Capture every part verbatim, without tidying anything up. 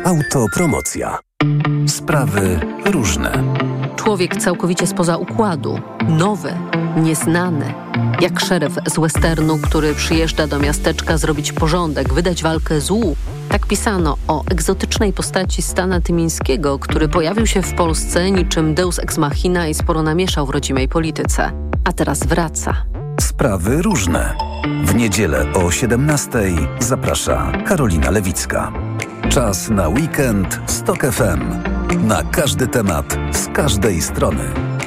Autopromocja. Sprawy różne. Człowiek całkowicie spoza układu. Nowy, nieznany. Jak szeryf z westernu, który przyjeżdża do miasteczka zrobić porządek, wydać walkę złu. Tak pisano o egzotycznej postaci Stana Tymińskiego, który pojawił się w Polsce niczym deus ex machina i sporo namieszał w rodzimej polityce. A teraz wraca. Sprawy różne. W niedzielę o siedemnastej zaprasza Karolina Lewicka. Czas na weekend z Tok F M. Na każdy temat, z każdej strony.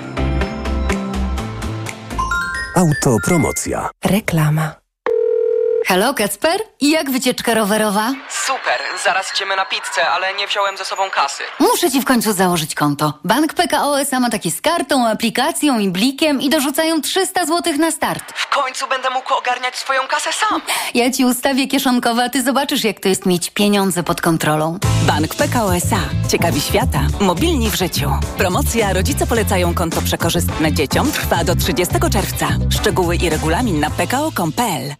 Autopromocja. Reklama. Halo, Kacper? I jak wycieczka rowerowa? Super, zaraz idziemy na pizzę, ale nie wziąłem ze sobą kasy. Muszę ci w końcu założyć konto. Bank P K O S A ma takie z kartą, aplikacją i blikiem i dorzucają trzysta złotych na start. W końcu będę mógł ogarniać swoją kasę sam. Ja ci ustawię kieszonkowe, a ty zobaczysz, jak to jest mieć pieniądze pod kontrolą. Bank P K O S A. Ciekawi świata. Mobilni w życiu. Promocja Rodzice polecają konto przekorzystne dzieciom trwa do trzydziestego czerwca. Szczegóły i regulamin na p k o kropka com kropka p l.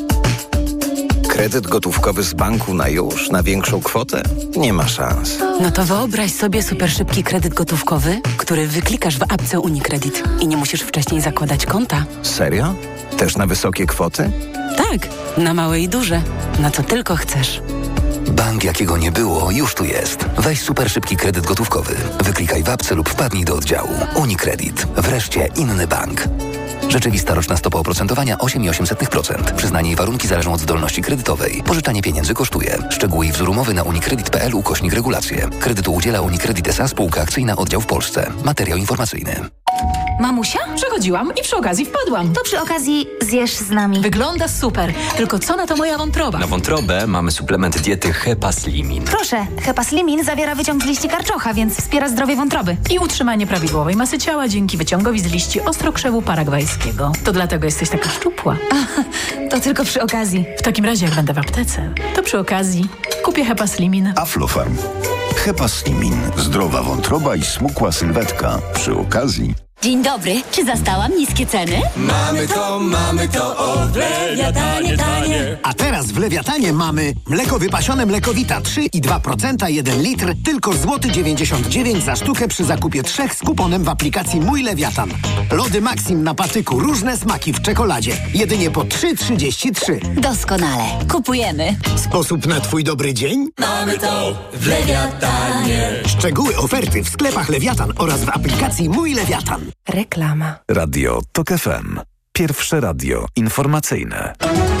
Kredyt gotówkowy z banku na już, na większą kwotę? Nie ma szans. No to wyobraź sobie super szybki kredyt gotówkowy, który wyklikasz w apce Unicredit i nie musisz wcześniej zakładać konta. Serio? Też na wysokie kwoty? Tak, na małe i duże. Na co tylko chcesz. Bank, jakiego nie było, już tu jest. Weź super szybki kredyt gotówkowy. Wyklikaj w apce lub wpadnij do oddziału. Unicredit. Wreszcie inny bank. Rzeczywista roczna stopa oprocentowania osiem przecinek osiem procent. Przyznanie i warunki zależą od zdolności kredytowej. Pożyczanie pieniędzy kosztuje. Szczegóły i wzór umowy na unicredit kropka p l ukośnik regulacje. Kredytu udziela Unicredit S A spółka akcyjna oddział w Polsce. Materiał informacyjny. Mamusia? Przechodziłam i przy okazji wpadłam. To przy okazji zjesz z nami. Wygląda super. Tylko co na to moja wątroba? Na wątrobę mamy suplement diety Hepaslimin. Proszę, Hepaslimin zawiera wyciąg z liści karczocha, więc wspiera zdrowie wątroby. I utrzymanie prawidłowej masy ciała dzięki wyciągowi z liści ostrokrzewu paragwajskiego. To dlatego jesteś taka szczupła. A, to tylko przy okazji. W takim razie jak będę w aptece, to przy okazji kupię Hepaslimin. Aflofarm. Hepaslimin. Zdrowa wątroba i smukła sylwetka. Przy okazji. Dzień dobry, czy zastałam niskie ceny? Mamy to, mamy to, o w Lewiatanie tanie. A teraz w Lewiatanie mamy mleko wypasione Mlekowita trzy i dwa procent, jeden litr, tylko złoty dziewięćdziesiąt dziewięć za sztukę przy zakupie trzech z kuponem w aplikacji Mój Lewiatan. Lody Maxim na patyku, różne smaki w czekoladzie. Jedynie po trzy trzydzieści trzy. Doskonale, kupujemy. Sposób na twój dobry dzień? Mamy to w Lewiatanie. Szczegóły oferty w sklepach Lewiatan oraz w aplikacji Mój Lewiatan. Reklama. Radio Tok F M. Pierwsze radio informacyjne.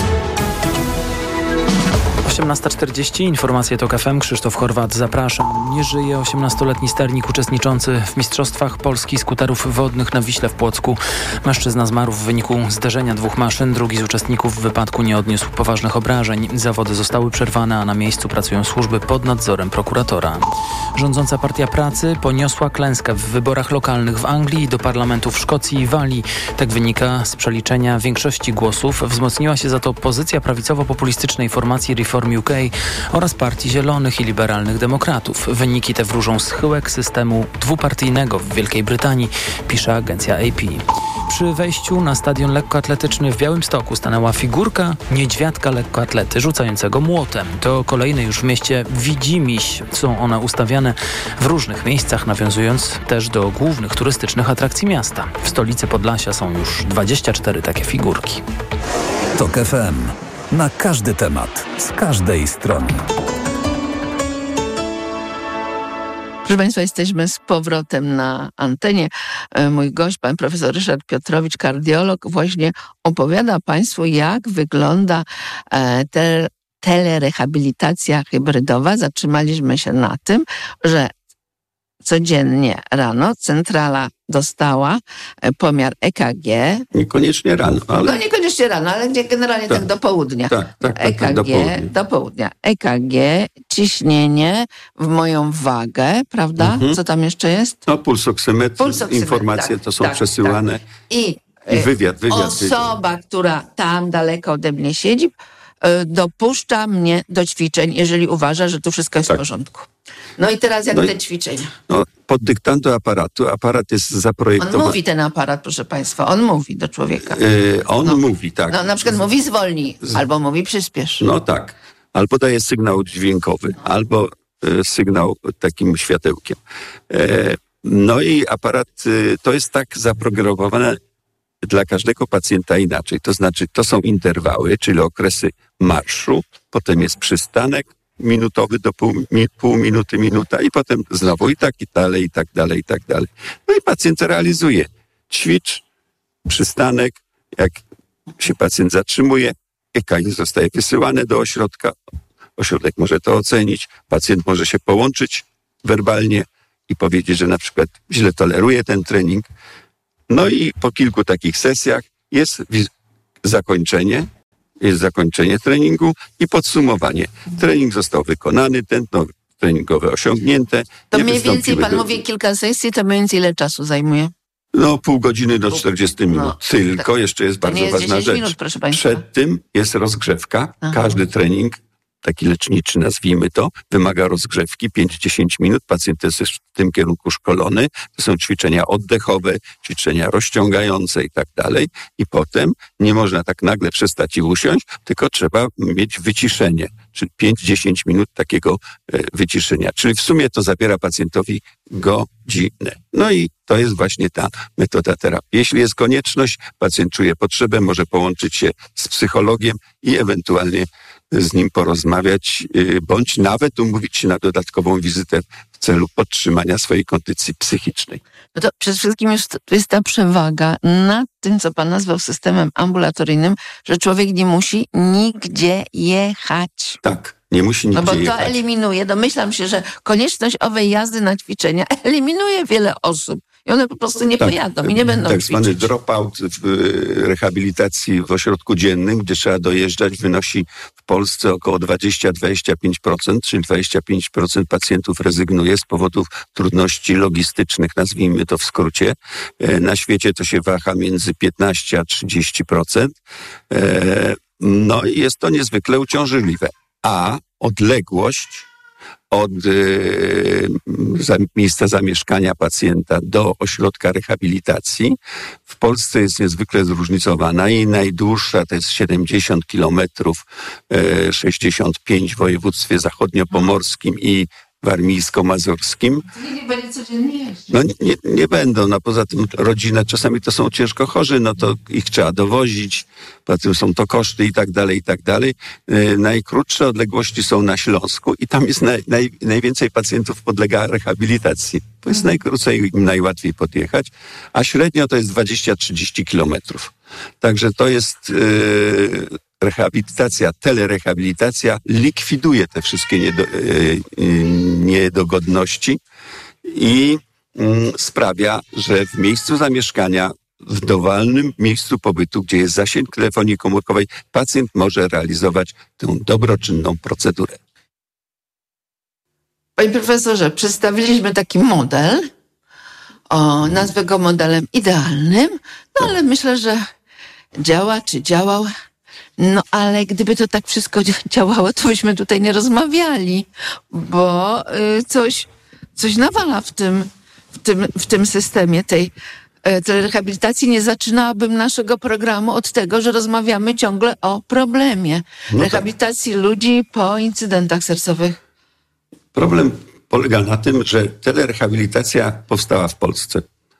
osiemnasta czterdzieści, informacje Tok F M, Krzysztof Horwat, zapraszam. Nie żyje osiemnastoletni sternik uczestniczący w Mistrzostwach Polski skuterów wodnych na Wiśle w Płocku. Mężczyzna zmarł w wyniku zderzenia dwóch maszyn. Drugi z uczestników w wypadku nie odniósł poważnych obrażeń. Zawody zostały przerwane, a na miejscu pracują służby pod nadzorem prokuratora. Rządząca Partia Pracy poniosła klęskę w wyborach lokalnych w Anglii i do parlamentu w Szkocji i Walii. Tak wynika z przeliczenia większości głosów. Wzmocniła się za to pozycja prawicowo-populistycznej formacji Reform U K oraz Partii Zielonych i Liberalnych Demokratów. Wyniki te wróżą schyłek systemu dwupartyjnego w Wielkiej Brytanii, pisze agencja A P. Przy wejściu na stadion lekkoatletyczny w Białymstoku stanęła figurka niedźwiadka lekkoatlety rzucającego młotem. To kolejne już w mieście widzimisię. Są one ustawiane w różnych miejscach, nawiązując też do głównych turystycznych atrakcji miasta. W stolicy Podlasia są już dwadzieścia cztery takie figurki. Tok F M. Na każdy temat, z każdej strony. Proszę Państwa, jesteśmy z powrotem na antenie. Mój gość, pan profesor Ryszard Piotrowicz, kardiolog, właśnie opowiada Państwu, jak wygląda te, telerehabilitacja hybrydowa. Zatrzymaliśmy się na tym, że codziennie rano centrala dostała pomiar E K G. Niekoniecznie rano, ale... No niekoniecznie rano, ale generalnie tak, tak do południa. Tak, tak, tak, E K G, tak do południa. do południa. E K G, ciśnienie w moją wagę, prawda? Mhm. Co tam jeszcze jest? No pulsoksymetr, Pulsoksymetr, informacje tak, to są tak, przesyłane. Tak. I, I wywiad, wywiad. Osoba, wywiad. która tam daleko ode mnie siedzi, dopuszcza mnie do ćwiczeń, jeżeli uważa, że tu wszystko jest tak w porządku. No i teraz jak no te i, ćwiczenia? No, pod dyktando aparatu, aparat jest zaprojektowany. On mówi ten aparat, proszę Państwa, on mówi do człowieka. Yy, on no. mówi, tak. No, na przykład mówi zwolnij, Z... albo mówi przyspiesz. No tak, albo daje sygnał dźwiękowy, albo sygnał takim światełkiem. No i aparat, to jest tak zaprogramowane dla każdego pacjenta inaczej. To znaczy, to są interwały, czyli okresy marszu, potem jest przystanek minutowy do pół, mi, pół minuty, minuta i potem znowu i tak i dalej, i tak dalej, i tak dalej. No i pacjent realizuje. Ćwicz, przystanek, jak się pacjent zatrzymuje, E K G zostaje wysyłane do ośrodka, ośrodek może to ocenić, pacjent może się połączyć werbalnie i powiedzieć, że na przykład źle toleruje ten trening. No i po kilku takich sesjach jest zakończenie, jest zakończenie treningu i podsumowanie. Trening został wykonany, tętno treningowe osiągnięte. To mniej więcej, pan do... mówi kilka sesji, to mniej więcej ile czasu zajmuje? No pół godziny do czterdziestu minut. No, tylko, jeszcze jest bardzo jest ważna rzecz. Minut, proszę państwa. Przed tym jest rozgrzewka. Aha. Każdy trening, taki leczniczy nazwijmy to, wymaga rozgrzewki pięć do dziesięciu minut. Pacjent jest w tym kierunku szkolony. To są ćwiczenia oddechowe, ćwiczenia rozciągające i tak dalej. I potem nie można tak nagle przestać i usiąść, tylko trzeba mieć wyciszenie, czyli pięć do dziesięciu minut takiego wyciszenia. Czyli w sumie to zabiera pacjentowi godzinę. No i to jest właśnie ta metoda terapii. Jeśli jest konieczność, pacjent czuje potrzebę, może połączyć się z psychologiem i ewentualnie z nim porozmawiać, bądź nawet umówić się na dodatkową wizytę w celu podtrzymania swojej kondycji psychicznej. No to przede wszystkim już to jest ta przewaga nad tym, co pan nazwał systemem ambulatoryjnym, że człowiek nie musi nigdzie jechać. Tak, nie musi nigdzie jechać. No bo to jechać. eliminuje, domyślam się, że konieczność owej jazdy na ćwiczenia eliminuje wiele osób. I one po prostu nie tak, pojadą i nie będą tak ćwiczyć. zwany dropout w rehabilitacji w ośrodku dziennym, gdzie trzeba dojeżdżać, wynosi w Polsce około dwadzieścia do dwudziestu pięciu procent, czyli dwadzieścia pięć procent pacjentów rezygnuje z powodów trudności logistycznych, nazwijmy to w skrócie. Na świecie to się waha między piętnaście a trzydzieści procent. No i jest to niezwykle uciążliwe. A odległość od y, za, miejsca zamieszkania pacjenta do ośrodka rehabilitacji w Polsce jest niezwykle zróżnicowana i najdłuższa to jest siedemdziesiąt kilometrów, y, sześćdziesiąt pięć w województwie zachodniopomorskim i warmińsko-mazurskim. Nie będzie codziennie jeździć. No nie, nie, nie będą, no poza tym rodzina czasami to są ciężko chorzy, no to ich trzeba dowozić, poza tym są to koszty i tak dalej, i tak dalej. Yy, najkrótsze odległości są na Śląsku i tam jest naj, naj, najwięcej pacjentów podlega rehabilitacji. To jest najkrócej, im najłatwiej podjechać, a średnio to jest dwadzieścia do trzydziestu kilometrów. Także to jest yy, rehabilitacja, telerehabilitacja likwiduje te wszystkie niedo, yy, niedogodności i yy, sprawia, że w miejscu zamieszkania, w dowolnym miejscu pobytu, gdzie jest zasięg telefonii komórkowej, pacjent może realizować tę dobroczynną procedurę. Panie profesorze, przedstawiliśmy taki model, o, nazwę go modelem idealnym, no ale myślę, że działa czy działał. No ale gdyby to tak wszystko działało, to byśmy tutaj nie rozmawiali, bo y, coś, coś nawala w tym, w tym, w tym systemie tej y, rehabilitacji. Nie zaczynałabym naszego programu od tego, że rozmawiamy ciągle o problemie no rehabilitacji tak. ludzi po incydentach sercowych. Problem polega na tym, że telerehabilitacja powstała w Polsce.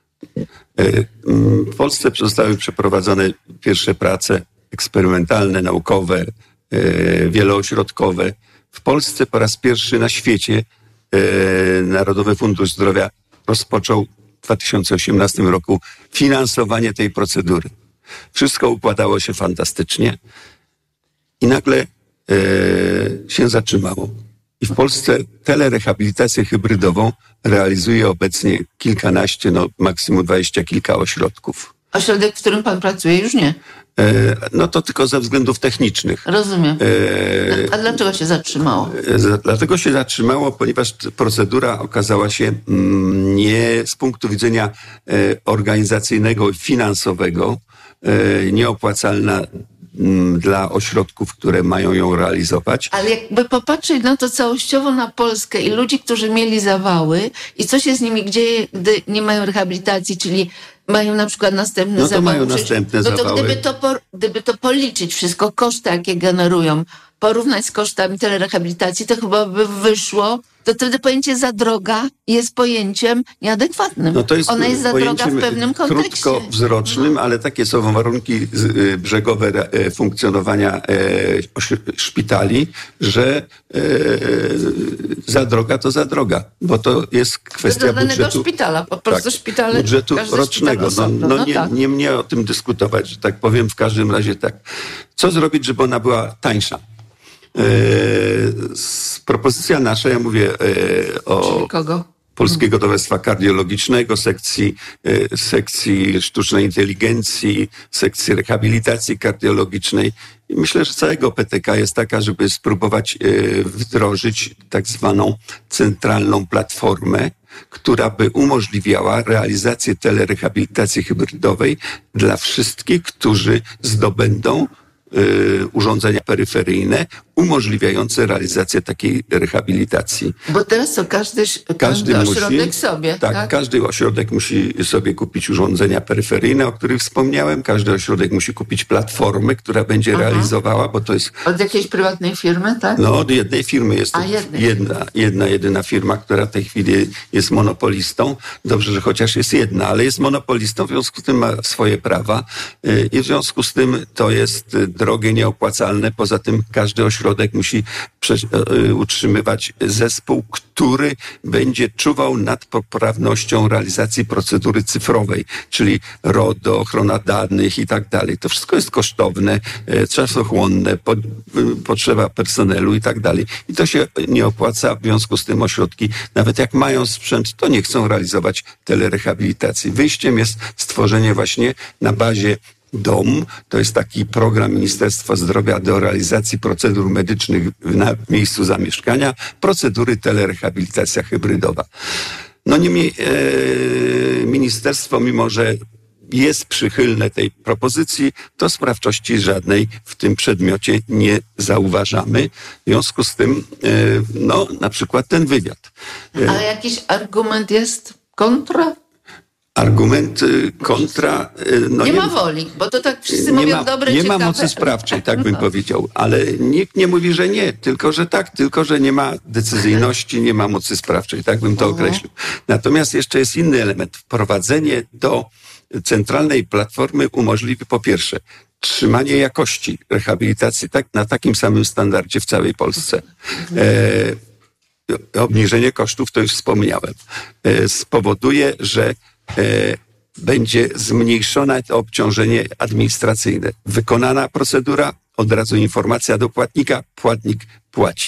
W Polsce zostały przeprowadzone pierwsze prace eksperymentalne, naukowe, wieloośrodkowe. W Polsce po raz pierwszy na świecie Narodowy Fundusz Zdrowia rozpoczął w dwa tysiące osiemnastym roku finansowanie tej procedury. Wszystko układało się fantastycznie i nagle się zatrzymało. I w Polsce telerehabilitację hybrydową realizuje obecnie kilkanaście, no maksimum dwadzieścia kilka ośrodków. Ośrodek, w którym pan pracuje, już nie? E, no to tylko ze względów technicznych. Rozumiem. E, A dlaczego się zatrzymało? E, dlatego się zatrzymało, ponieważ procedura okazała się mm, nie z punktu widzenia e, organizacyjnego i finansowego e, nieopłacalna dla ośrodków, które mają ją realizować. Ale jakby popatrzeć na to całościowo na Polskę i ludzi, którzy mieli zawały i co się z nimi dzieje, gdy nie mają rehabilitacji, czyli mają na przykład następne no to zawały. Mają następne no to zawały. gdyby to, por, gdyby to policzyć wszystko, koszty jakie generują, porównać z kosztami telerehabilitacji, to chyba by wyszło to wtedy pojęcie za droga jest pojęciem nieadekwatnym. No to jest Ona jest za droga w pewnym kontekście. Krótkowzrocznym, ale takie są warunki brzegowe funkcjonowania szpitali, że za droga to za droga, bo to jest kwestia do budżetu. szpitala, po prostu tak, szpitale, budżetu rocznego. No, no, no nie, tak. nie mnie o tym dyskutować, że tak powiem, w każdym razie tak. Co zrobić, żeby ona była tańsza? Z propozycja nasza, ja mówię o Czyli kogo? Polskiego Towarzystwa Kardiologicznego, sekcji, sekcji sztucznej inteligencji, sekcji rehabilitacji kardiologicznej. I myślę, że całego P T K jest taka, żeby spróbować wdrożyć tak zwaną centralną platformę, która by umożliwiała realizację telerehabilitacji hybrydowej dla wszystkich, którzy zdobędą y, urządzenia peryferyjne umożliwiające realizację takiej rehabilitacji. Bo teraz to każdy, każdy, każdy ośrodek musi, sobie. Tak, tak, każdy ośrodek musi sobie kupić urządzenia peryferyjne, o których wspomniałem. Każdy ośrodek musi kupić platformę, która będzie Aha. realizowała, bo to jest... Od jakiejś prywatnej firmy, tak? No, od jednej firmy. Jest to jednej. jedna, jedna, jedyna firma, która w tej chwili jest monopolistą. Dobrze, że chociaż jest jedna, ale jest monopolistą, w związku z tym ma swoje prawa i w związku z tym to jest drogie, nieopłacalne. Poza tym każdy ośrodek Ośrodek musi utrzymywać zespół, który będzie czuwał nad poprawnością realizacji procedury cyfrowej, czyli RODO, ochrona danych i tak dalej. To wszystko jest kosztowne, czasochłonne, po, potrzeba personelu i tak dalej. I to się nie opłaca, w związku z tym ośrodki, nawet jak mają sprzęt, to nie chcą realizować telerehabilitacji. Wyjściem jest stworzenie właśnie na bazie Dom, to jest taki program Ministerstwa Zdrowia do realizacji procedur medycznych na miejscu zamieszkania, procedury telerehabilitacja hybrydowa. No niemniej e, ministerstwo, mimo że jest przychylne tej propozycji, to sprawczości żadnej w tym przedmiocie nie zauważamy. W związku z tym, e, no na przykład ten wywiad. E, Ale jakiś argument jest kontra? Argument kontra... No nie, nie ma woli, bo to tak wszyscy nie mówią ma, dobre, Nie ciekawe. ma mocy sprawczej, tak bym no. powiedział. Ale nikt nie mówi, że nie, tylko że tak, tylko że nie ma decyzyjności, nie ma mocy sprawczej, tak bym to uh-huh. określił. Natomiast jeszcze jest inny element. Wprowadzenie do centralnej platformy umożliwi po pierwsze trzymanie jakości rehabilitacji tak, na takim samym standardzie w całej Polsce. Uh-huh. E, obniżenie kosztów, to już wspomniałem, e, spowoduje, że E, będzie zmniejszone to obciążenie administracyjne. Wykonana procedura, od razu informacja do płatnika, płatnik płaci.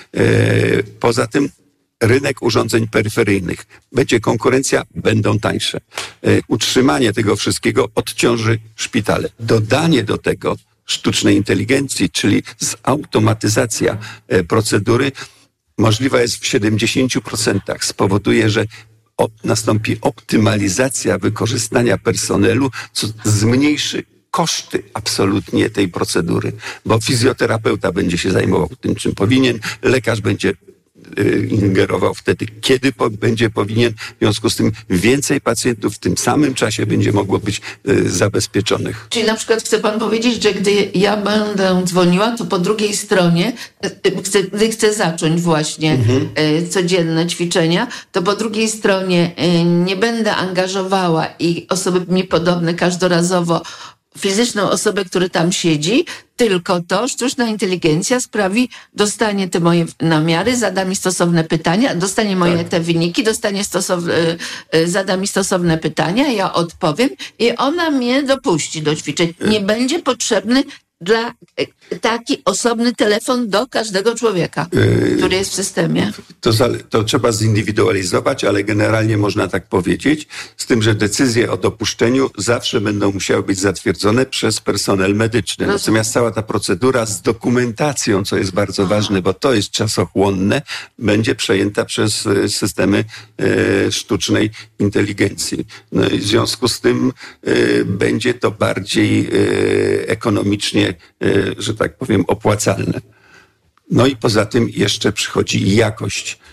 E, poza tym rynek urządzeń peryferyjnych. Będzie konkurencja, będą tańsze. E, utrzymanie tego wszystkiego odciąży szpitale. Dodanie do tego sztucznej inteligencji, czyli zautomatyzacja e, procedury, możliwa jest w siedemdziesięciu procentach. Spowoduje, że O, nastąpi optymalizacja wykorzystania personelu, co zmniejszy koszty absolutnie tej procedury, bo fizjoterapeuta będzie się zajmował tym, czym powinien, lekarz będzie y, ingerował wtedy, kiedy po, będzie powinien, w związku z tym więcej pacjentów w tym samym czasie będzie mogło być y, zabezpieczonych. Czyli na przykład chce pan powiedzieć, że gdy ja będę dzwoniła, to po drugiej stronie, chcę, gdy chcę zacząć właśnie mhm. y, codzienne ćwiczenia, to po drugiej stronie y, nie będę angażowała i osoby mi podobne każdorazowo fizyczną osobę, która tam siedzi, tylko to sztuczna inteligencja sprawi, dostanie te moje namiary, zada mi stosowne pytania, dostanie moje tak. te wyniki, dostanie stosowne, zada mi stosowne pytania, ja odpowiem i ona mnie dopuści do ćwiczeń. Nie będzie potrzebny dla taki osobny telefon do każdego człowieka, yy, który jest w systemie. To, to trzeba zindywidualizować, ale generalnie można tak powiedzieć, z tym, że decyzje o dopuszczeniu zawsze będą musiały być zatwierdzone przez personel medyczny. Rozumiem. Natomiast cała ta procedura z dokumentacją, co jest bardzo Aha. ważne, bo to jest czasochłonne, będzie przejęta przez systemy e, sztucznej inteligencji. No i w związku z tym e, będzie to bardziej e, ekonomicznie, e, że tak powiem, opłacalne. No i poza tym jeszcze przychodzi jakość.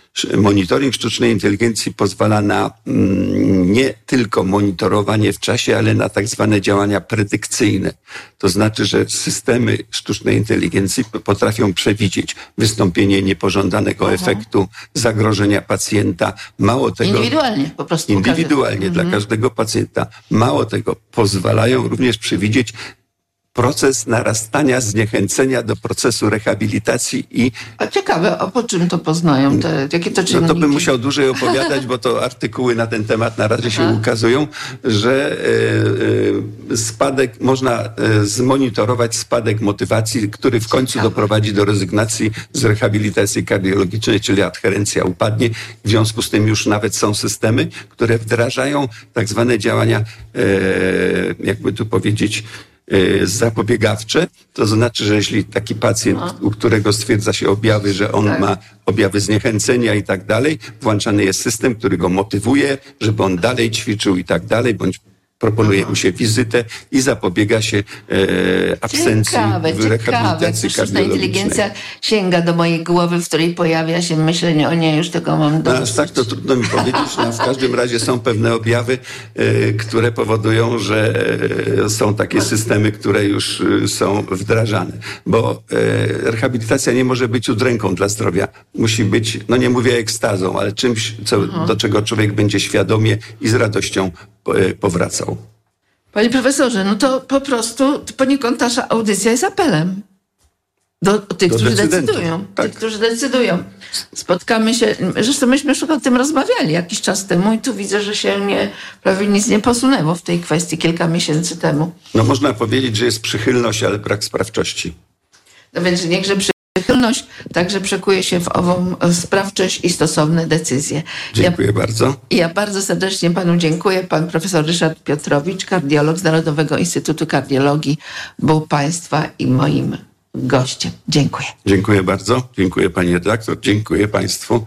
monitoring sztucznej inteligencji pozwala na mm, nie tylko monitorowanie w czasie, ale na tak zwane działania predykcyjne. To znaczy, że systemy sztucznej inteligencji potrafią przewidzieć wystąpienie niepożądanego Aha. efektu, zagrożenia pacjenta. Mało tego... Indywidualnie po prostu. Indywidualnie każdy. dla Mhm. każdego pacjenta. Mało tego, pozwalają również przewidzieć proces narastania zniechęcenia do procesu rehabilitacji i... A ciekawe, a po czym to poznają? Te, jakie to czynniki? No to bym musiał dłużej opowiadać, bo to artykuły na ten temat na razie Aha. się ukazują, że e, e, spadek, można e, zmonitorować spadek motywacji, który w końcu ciekawe. doprowadzi do rezygnacji z rehabilitacji kardiologicznej, czyli adherencja upadnie. W związku z tym już nawet są systemy, które wdrażają tak zwane działania, e, jakby tu powiedzieć, zapobiegawcze, to znaczy, że jeśli taki pacjent, no. u którego stwierdza się objawy, że on tak. ma objawy zniechęcenia i tak dalej, włączany jest system, który go motywuje, żeby on dalej ćwiczył i tak dalej, bądź proponuje mu się wizytę i zapobiega się e, absencji ciekawe, w rehabilitacji sztuczna kardiologicznej. inteligencja sięga do mojej głowy, w której pojawia się myślenie o niej, już tego mam dosyć. No, aż tak to trudno mi powiedzieć. No, w każdym razie są pewne objawy, e, które powodują, że e, są takie systemy, które już e, są wdrażane. Bo e, rehabilitacja nie może być udręką dla zdrowia. Musi być, no nie mówię ekstazą, ale czymś, co, do czego człowiek będzie świadomie i z radością e, powracał. Panie profesorze, no to po prostu poniekąd nasza audycja jest apelem do tych, do którzy decydują. Tak. Tych, którzy decydują. Spotkamy się, zresztą myśmy już o tym rozmawiali jakiś czas temu i tu widzę, że się nie, prawie nic nie posunęło w tej kwestii kilka miesięcy temu. No można powiedzieć, że jest przychylność, ale brak sprawczości. No więc niechże przychylność także przekuje się w ową sprawczość i stosowne decyzje. Dziękuję ja, bardzo. Ja bardzo serdecznie panu dziękuję. Pan profesor Ryszard Piotrowicz, kardiolog z Narodowego Instytutu Kardiologii, był państwa i moim gościem. Dziękuję. Dziękuję bardzo. Dziękuję pani redaktor. Dziękuję państwu.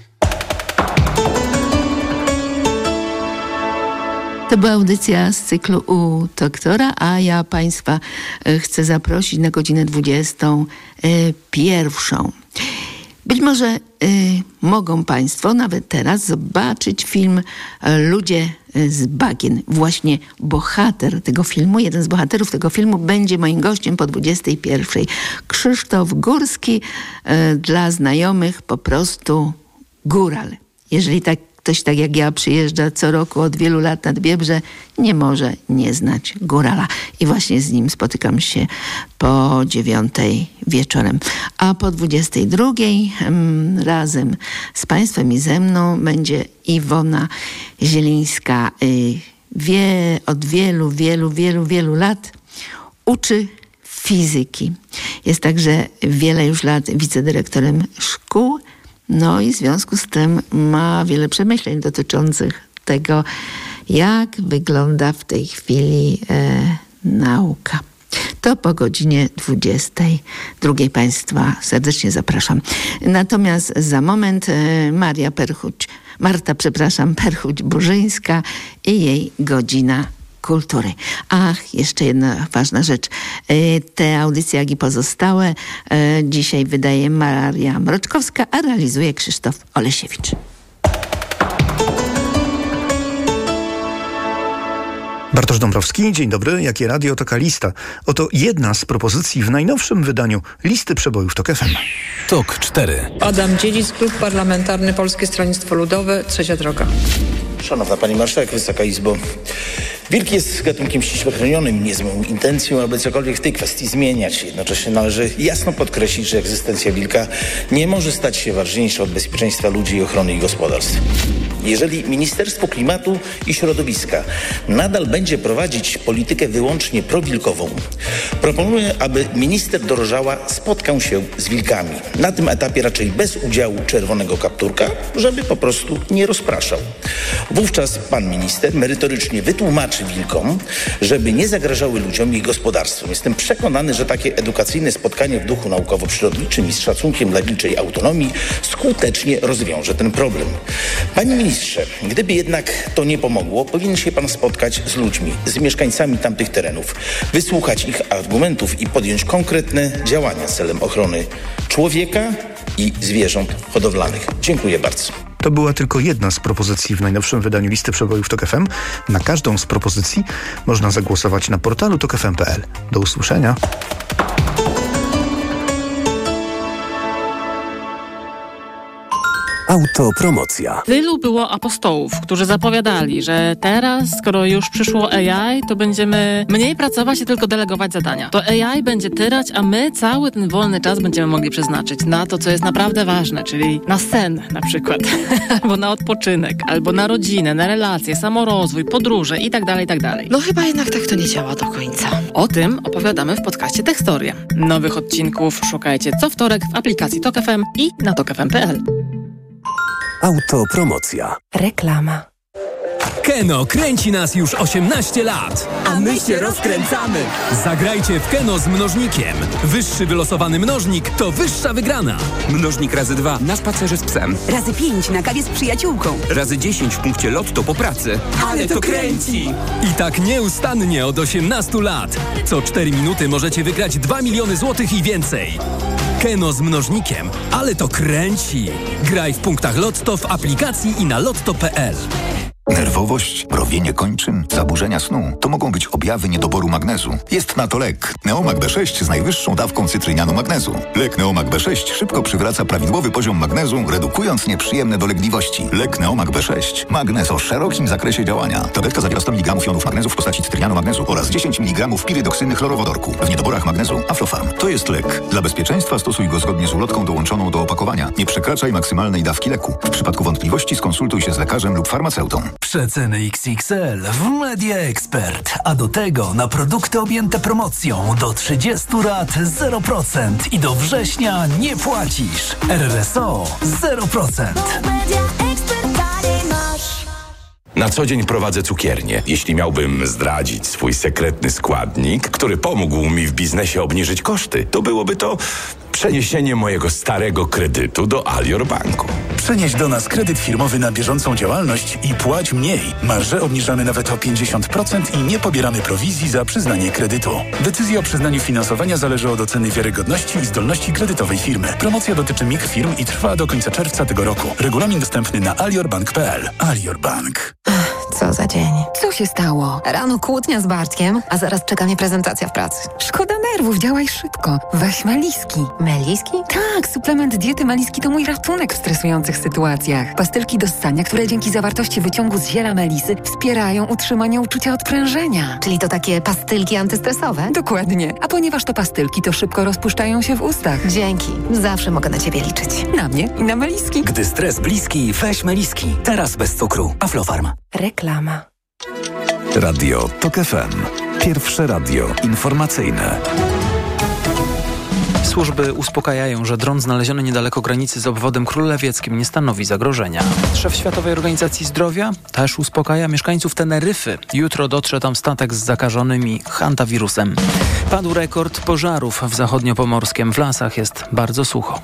To była audycja z cyklu u doktora, a ja państwa chcę zaprosić na godzinę dwudziestą pierwszą. Być może y, mogą państwo nawet teraz zobaczyć film Ludzie z bagien. Właśnie bohater tego filmu, jeden z bohaterów tego filmu będzie moim gościem po dwudziestej pierwszej. Krzysztof Górski, y, dla znajomych po prostu góral. Jeżeli tak ktoś tak jak ja przyjeżdża co roku od wielu lat nad Biebrze, nie może nie znać górala. I właśnie z nim spotykam się po dziewiątej wieczorem. A po dwudziestej drugiej um, razem z państwem i ze mną będzie Iwona Zielińska. Y, wie od wielu, wielu, wielu, wielu lat uczy fizyki. Jest także wiele już lat wicedyrektorem szkół. No i w związku z tym ma wiele przemyśleń dotyczących tego, jak wygląda w tej chwili e, nauka. To po godzinie dwudziestej drugiej państwa serdecznie zapraszam. Natomiast za moment e, Maria Perchuć, Marta, przepraszam, Perchuć-Burzyńska i jej godzina kultury. Ach, jeszcze jedna ważna rzecz. Te audycje, jak i pozostałe, dzisiaj wydaje Maria Mroczkowska, a realizuje Krzysztof Olesiewicz. Bartosz Dąbrowski, dzień dobry. Jakie radio, taka lista. Oto jedna z propozycji w najnowszym wydaniu listy przebojów TOK F M. TOK cztery. Adam Dziedzic, Klub Parlamentarny Polskie Stronnictwo Ludowe, Trzecia Droga. Szanowna Pani Marszałek, Wysoka Izbo. Wilk jest gatunkiem ściśle chronionym, nie z moją intencją, aby cokolwiek w tej kwestii zmieniać. Jednocześnie należy jasno podkreślić, że egzystencja wilka nie może stać się ważniejsza od bezpieczeństwa ludzi i ochrony ich gospodarstw. Jeżeli Ministerstwo Klimatu i Środowiska nadal będzie prowadzić politykę wyłącznie prowilkową, proponuję, aby minister Dorożała spotkał się z wilkami. Na tym etapie raczej bez udziału czerwonego kapturka, żeby po prostu nie rozpraszał. Wówczas pan minister merytorycznie wytłumaczy wilkom, żeby nie zagrażały ludziom i gospodarstwom. Jestem przekonany, że takie edukacyjne spotkanie w duchu naukowo-przyrodniczym i z szacunkiem dla wilczej autonomii skutecznie rozwiąże ten problem. Panie ministrze, gdyby jednak to nie pomogło, powinien się pan spotkać z ludźmi, z mieszkańcami tamtych terenów, wysłuchać ich argumentów i podjąć konkretne działania celem ochrony człowieka i zwierząt hodowlanych. Dziękuję bardzo. To była tylko jedna z propozycji w najnowszym wydaniu listy przebojów Tok F M. Na każdą z propozycji można zagłosować na portalu tok f m kropka p l. Do usłyszenia. Autopromocja. Tylu było apostołów, którzy zapowiadali, że teraz, skoro już przyszło A I, to będziemy mniej pracować i tylko delegować zadania. To A I będzie tyrać, a my cały ten wolny czas będziemy mogli przeznaczyć na to, co jest naprawdę ważne, czyli na sen na przykład, albo na odpoczynek, albo na rodzinę, na relacje, samorozwój, podróże i tak dalej, i tak dalej. No chyba jednak tak to nie działa do końca. O tym opowiadamy w podcaście Tekstoria. Nowych odcinków szukajcie co wtorek w aplikacji Tok F M i na tok f m kropka p l. Autopromocja. Reklama. Keno kręci nas już osiemnaście lat. A my się rozkręcamy. Zagrajcie w Keno z mnożnikiem. Wyższy wylosowany mnożnik to wyższa wygrana. Mnożnik razy dwa na spacerze z psem. Razy pięć na kawie z przyjaciółką. Razy dziesięć w punkcie lotto po pracy. Ale to kręci. I tak nieustannie od osiemnastu lat. Co cztery minuty możecie wygrać dwa miliony złotych i więcej. Keno z mnożnikiem, ale to kręci. Graj w punktach Lotto w aplikacji i na lotto kropka p l. Nerwowość, mrowienie kończyn, zaburzenia snu to mogą być objawy niedoboru magnezu. Jest na to lek Neomag B sześć z najwyższą dawką cytrynianu magnezu. Lek Neomag B sześć szybko przywraca prawidłowy poziom magnezu, redukując nieprzyjemne dolegliwości. Lek Neomag B sześć. Magnez o szerokim zakresie działania. Tabletka zawiera sto miligramów jonów magnezu w postaci cytrynianu magnezu oraz dziesięć miligramów pirydoksyny chlorowodorku. W niedoborach magnezu Aflofarm. To jest lek. Dla bezpieczeństwa stosuj go zgodnie z ulotką dołączoną do opakowania. Nie przekraczaj maksymalnej dawki leku. W przypadku wątpliwości skonsultuj się z lekarzem lub farmaceutą. Przeceny X X L w Media Expert, a do tego na produkty objęte promocją do trzydziestu rat zero procent i do września nie płacisz. R R S O zero procent. Na co dzień prowadzę cukiernię. Jeśli miałbym zdradzić swój sekretny składnik, który pomógł mi w biznesie obniżyć koszty, to byłoby to przeniesienie mojego starego kredytu do Alior Banku. Przenieś do nas kredyt firmowy na bieżącą działalność i płać mniej. Marże obniżamy nawet o pięćdziesiąt procent i nie pobieramy prowizji za przyznanie kredytu. Decyzja o przyznaniu finansowania zależy od oceny wiarygodności i zdolności kredytowej firmy. Promocja dotyczy mikrofirm i trwa do końca czerwca tego roku. Regulamin dostępny na aliorbank kropka p l. Alior Bank. Co za dzień. Co się stało? Rano kłótnia z Bartkiem, a zaraz czeka mnie prezentacja w pracy. Szkoda nerwów, działaj szybko. Weź Meliski. Meliski? Tak, suplement diety Meliski to mój ratunek w stresujących sytuacjach. Pastylki do ssania, które dzięki zawartości wyciągu z ziela melisy wspierają utrzymanie uczucia odprężenia. Czyli to takie pastylki antystresowe? Dokładnie. A ponieważ to pastylki, to szybko rozpuszczają się w ustach. Dzięki. Zawsze mogę na ciebie liczyć. Na mnie i na Meliski. Gdy stres bliski, weź Meliski. Teraz bez cukru. Aflofarm. Reklama. Radio Tok F M. Pierwsze radio informacyjne. Służby uspokajają, że dron znaleziony niedaleko granicy z obwodem królewieckim nie stanowi zagrożenia. Szef Światowej Organizacji Zdrowia też uspokaja mieszkańców Teneryfy. Jutro dotrze tam statek z zakażonymi hantawirusem. Padł rekord pożarów w zachodniopomorskiem. W lasach jest bardzo sucho.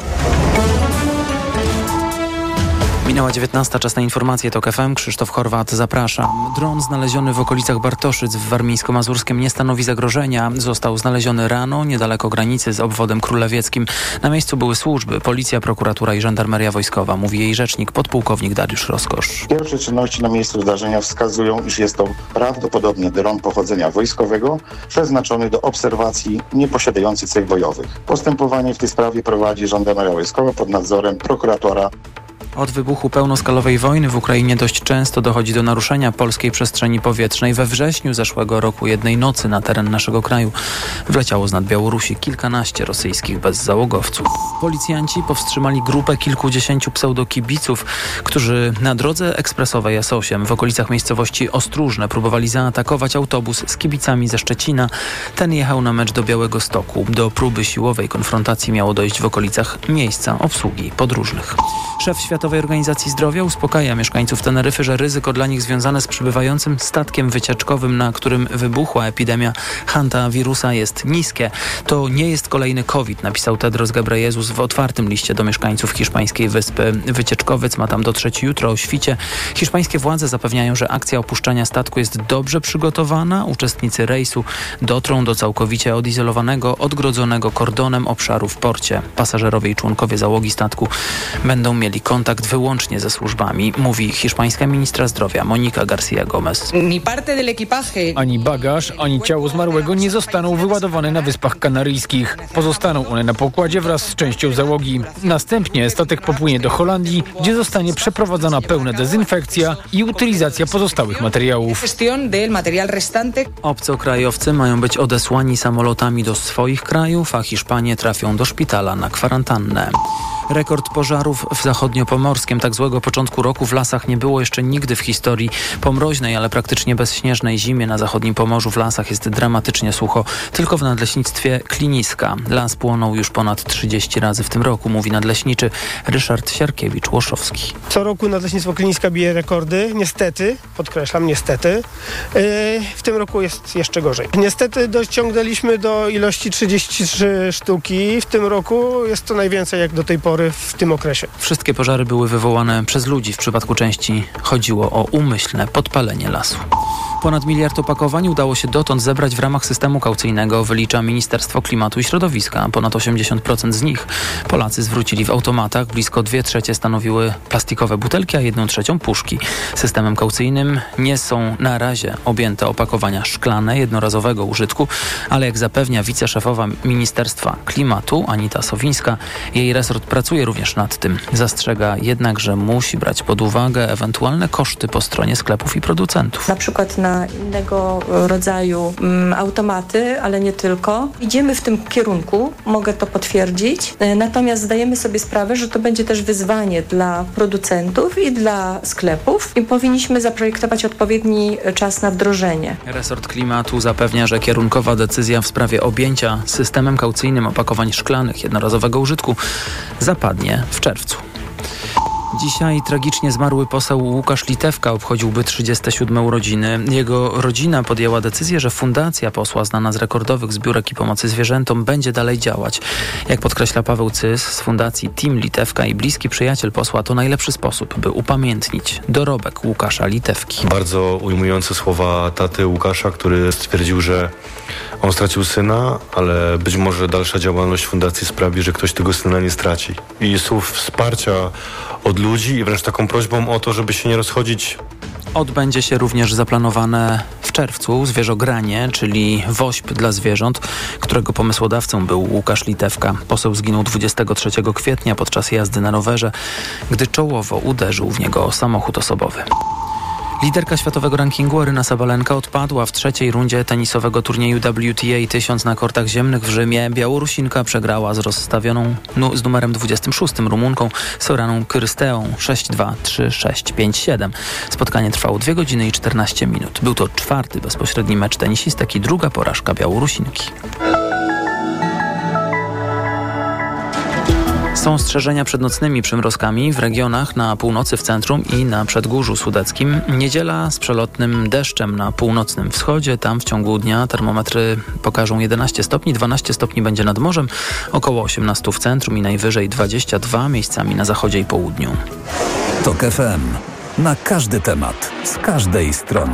Minęła dziewiętnasta, czas na informacje Tok F M. Krzysztof Horwat, zapraszam. Dron znaleziony w okolicach Bartoszyc w Warmińsko-Mazurskiem nie stanowi zagrożenia. Został znaleziony rano, niedaleko granicy z obwodem królewieckim. Na miejscu były służby, policja, prokuratura i żandarmeria wojskowa, mówi jej rzecznik podpułkownik Dariusz Roskosz. Pierwsze czynności na miejscu zdarzenia wskazują, iż jest to prawdopodobnie dron pochodzenia wojskowego, przeznaczony do obserwacji, nieposiadający cech bojowych. Postępowanie w tej sprawie prowadzi żandarmeria wojskowa pod nadzorem prokuratora. Od wybuchu pełnoskalowej wojny w Ukrainie dość często dochodzi do naruszenia polskiej przestrzeni powietrznej. We wrześniu zeszłego roku jednej nocy na teren naszego kraju wleciało z nad Białorusi kilkanaście rosyjskich bezzałogowców. Policjanci powstrzymali grupę kilkudziesięciu pseudokibiców, którzy na drodze ekspresowej S osiem w okolicach miejscowości Ostróżne próbowali zaatakować autobus z kibicami ze Szczecina. Ten jechał na mecz do Białegostoku. Do próby siłowej konfrontacji miało dojść w okolicach miejsca obsługi podróżnych. Szef Światowej Organizacji Zdrowia uspokaja mieszkańców Teneryfy, że ryzyko dla nich związane z przybywającym statkiem wycieczkowym, na którym wybuchła epidemia hantawirusa, jest niskie. To nie jest kolejny COVID, napisał Tedros Ghebreyesus w otwartym liście do mieszkańców hiszpańskiej wyspy. Wycieczkowiec ma tam dotrzeć jutro o świcie. Hiszpańskie władze zapewniają, że akcja opuszczania statku jest dobrze przygotowana. Uczestnicy rejsu dotrą do całkowicie odizolowanego, odgrodzonego kordonem obszaru w porcie. Pasażerowie i członkowie załogi statku będą mieli kontakt kontakt wyłącznie ze służbami, mówi hiszpańska ministra zdrowia Monika García Gómez. Ani bagaż, ani ciało zmarłego nie zostaną wyładowane na Wyspach Kanaryjskich. Pozostaną one na pokładzie wraz z częścią załogi. Następnie statek popłynie do Holandii, gdzie zostanie przeprowadzona pełna dezynfekcja i utylizacja pozostałych materiałów. Obcokrajowcy mają być odesłani samolotami do swoich krajów, a Hiszpanie trafią do szpitala na kwarantannę. Rekord pożarów w zachodniopomorskiem. Tak złego początku roku w lasach nie było jeszcze nigdy w historii. Po mroźnej, ale praktycznie bezśnieżnej zimie na zachodnim Pomorzu w lasach jest dramatycznie sucho. Tylko w nadleśnictwie Kliniska. Las płonął już ponad trzydzieści razy w tym roku, mówi nadleśniczy Ryszard Siarkiewicz-Łoszowski. Co roku nadleśnictwo Kliniska bije rekordy. Niestety, podkreślam, niestety. Yy, w tym roku jest jeszcze gorzej. Niestety dociągnęliśmy do ilości trzydzieści trzy sztuki. W tym roku jest to najwięcej jak do tej pory w tym okresie. Wszystkie pożary były wywołane przez ludzi. W przypadku części chodziło o umyślne podpalenie lasu. Ponad miliard opakowań udało się dotąd zebrać w ramach systemu kaucyjnego, wylicza Ministerstwo Klimatu i Środowiska. Ponad osiemdziesiąt procent z nich Polacy zwrócili w automatach. Blisko dwie trzecie stanowiły plastikowe butelki, a jedną trzecią puszki. Systemem kaucyjnym nie są na razie objęte opakowania szklane jednorazowego użytku, ale jak zapewnia wiceszefowa Ministerstwa Klimatu Anita Sowińska, jej resort pracuje również nad tym. Zastrzega jednak, że musi brać pod uwagę ewentualne koszty po stronie sklepów i producentów. Na przykład na innego rodzaju um, automaty, ale nie tylko. Idziemy w tym kierunku, mogę to potwierdzić. Natomiast zdajemy sobie sprawę, że to będzie też wyzwanie dla producentów i dla sklepów i powinniśmy zaprojektować odpowiedni czas na wdrożenie. Resort Klimatu zapewnia, że kierunkowa decyzja w sprawie objęcia systemem kaucyjnym opakowań szklanych jednorazowego użytku zapadnie w czerwcu. Dzisiaj tragicznie zmarły poseł Łukasz Litewka obchodziłby trzydzieste siódme urodziny. Jego rodzina podjęła decyzję, że fundacja posła, znana z rekordowych zbiórek i pomocy zwierzętom, będzie dalej działać. Jak podkreśla Paweł Cys z fundacji Team Litewka i bliski przyjaciel posła, to najlepszy sposób, by upamiętnić dorobek Łukasza Litewki. Bardzo ujmujące słowa taty Łukasza, który stwierdził, że on stracił syna, ale być może dalsza działalność fundacji sprawi, że ktoś tego syna nie straci. I słów wsparcia od ludzi i wręcz taką prośbą o to, żeby się nie rozchodzić. Odbędzie się również zaplanowane w czerwcu zwierzogranie, czyli wośp dla zwierząt, którego pomysłodawcą był Łukasz Litewka. Poseł zginął dwudziestego trzeciego kwietnia podczas jazdy na rowerze, gdy czołowo uderzył w niego samochód osobowy. Liderka światowego rankingu Aryna Sabalenka odpadła w trzeciej rundzie tenisowego turnieju W T A tysiąc na kortach ziemnych w Rzymie. Białorusinka przegrała z rozstawioną nu, z numerem dwudziestym szóstym Rumunką Soraną Krysteą sześć dwa, trzy sześć, pięć siedem. Spotkanie trwało dwie godziny i czternaście minut. Był to czwarty bezpośredni mecz tenisistek i druga porażka Białorusinki. Są ostrzeżenia przed nocnymi przymrozkami w regionach na północy, w centrum i na Przedgórzu Sudeckim. Niedziela z przelotnym deszczem na północnym wschodzie. Tam w ciągu dnia termometry pokażą jedenaście stopni, dwanaście stopni będzie nad morzem, około osiemnaście w centrum i najwyżej dwadzieścia dwa miejscami na zachodzie i południu. TOK F M. Na każdy temat, z każdej strony.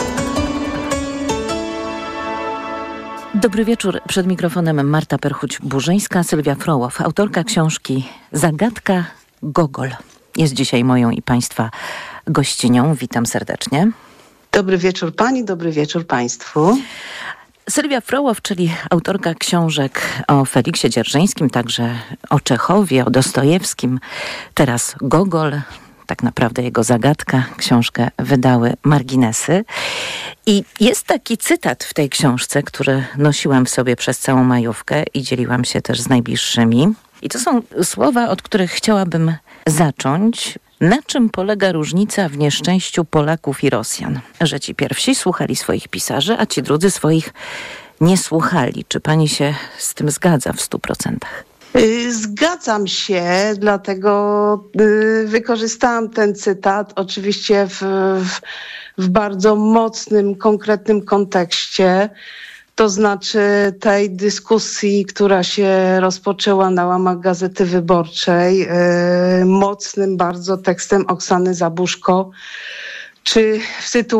Dobry wieczór. Przed mikrofonem Marta Perchuć-Burzyńska, Sylwia Frołow, autorka książki Zagadka Gogol. Jest dzisiaj moją i Państwa gościnią. Witam serdecznie. Dobry wieczór Pani, dobry wieczór Państwu. Sylwia Frołow, czyli autorka książek o Feliksie Dzierżyńskim, także o Czechowie, o Dostojewskim, teraz Gogol. Tak naprawdę jego zagadka, książkę wydały Marginesy. I jest taki cytat w tej książce, który nosiłam w sobie przez całą majówkę i dzieliłam się też z najbliższymi. I to są słowa, od których chciałabym zacząć. Na czym polega różnica w nieszczęściu Polaków i Rosjan? Że ci pierwsi słuchali swoich pisarzy, a ci drudzy swoich nie słuchali. Czy pani się z tym zgadza w stu procentach? Zgadzam się, dlatego wykorzystałam ten cytat oczywiście w, w, w bardzo mocnym, konkretnym kontekście, to znaczy tej dyskusji, która się rozpoczęła na łamach Gazety Wyborczej, mocnym bardzo tekstem Oksany Zabuszko, czy w sytuacji